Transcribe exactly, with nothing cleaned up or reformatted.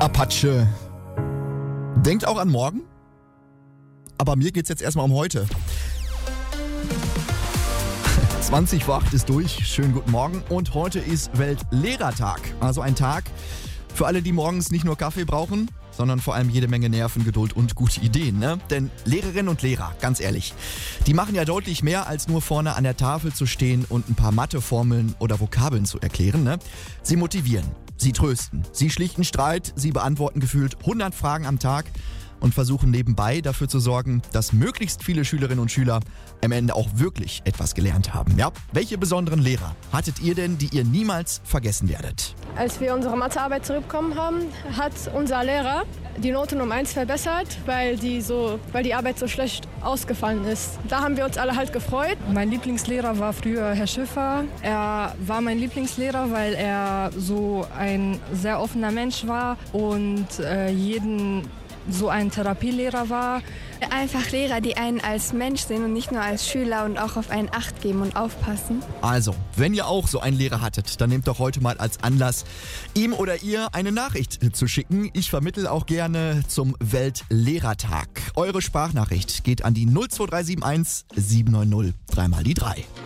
Apache. Denkt auch an morgen? Aber mir geht's jetzt erstmal um heute. zwanzig vor acht ist durch. Schönen guten Morgen. Und heute ist Weltlehrertag. Also ein Tag für alle, die morgens nicht nur Kaffee brauchen, sondern vor allem jede Menge Nerven, Geduld und gute Ideen, ne? Denn Lehrerinnen und Lehrer, ganz ehrlich, die machen ja deutlich mehr, als nur vorne an der Tafel zu stehen und ein paar Matheformeln oder Vokabeln zu erklären, ne? Sie motivieren, sie trösten, sie schlichten Streit, sie beantworten gefühlt hundert Fragen am Tag und versuchen nebenbei dafür zu sorgen, dass möglichst viele Schülerinnen und Schüler am Ende auch wirklich etwas gelernt haben. Ja? Welche besonderen Lehrer hattet ihr denn, die ihr niemals vergessen werdet? Als wir unsere Mathearbeit zurückbekommen haben, hat unser Lehrer die Noten um eins verbessert, weil die, so, weil die Arbeit so schlecht ausgefallen ist. Da haben wir uns alle halt gefreut. Mein Lieblingslehrer war früher Herr Schiffer. Er war mein Lieblingslehrer, weil er so ein sehr offener Mensch war und äh, jeden so ein Therapielehrer war. Einfach Lehrer, die einen als Mensch sehen und nicht nur als Schüler und auch auf einen Acht geben und aufpassen. Also, wenn ihr auch so einen Lehrer hattet, dann nehmt doch heute mal als Anlass, ihm oder ihr eine Nachricht zu schicken. Ich vermittle auch gerne zum Weltlehrertag. Eure Sprachnachricht geht an die null zwei drei sieben eins sieben neun null drei mal die drei.